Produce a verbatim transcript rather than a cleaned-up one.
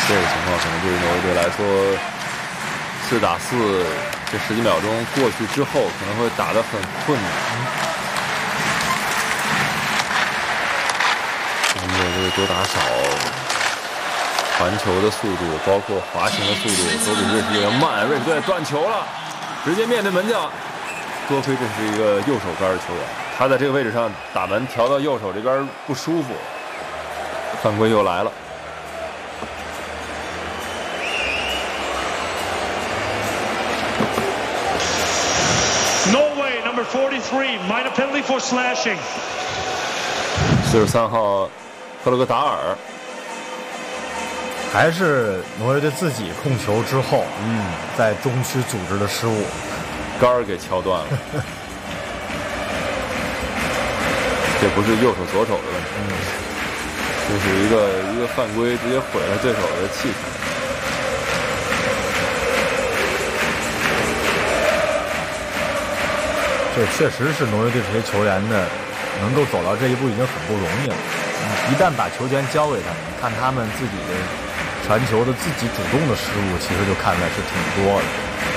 这个情况可能对于挪威队来说，四打四这十几秒钟过去之后，可能会打得很困难。我们的这个多打少，传球的速度，包括滑行的速度，都比瑞士队要慢。瑞士队断球了，直接面对门将。多亏这是一个右手杆的球员，他在这个位置上打门调到右手这边不舒服，犯规又来了。 Norway number forty-three minor penalty for slashing。 四十三号赫勒格达尔， 还是挪威队自己控球之后，嗯，在中区组织的失误。 杆儿给敲断了，这不是右手左手的问题，嗯、这是一个一个犯规，直接毁了对手的气场。 这确实是挪威队这些球员的能够走到这一步已经很不容易了。一旦把球权交给他们，看他们自己的传球的自己主动的失误，其实就看来是挺多的。